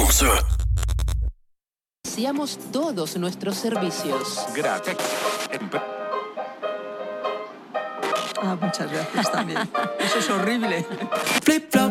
Influenceur. Iniciamos todos nuestros servicios. Gracias. Muchas gracias también. Eso es horrible. Flip flop.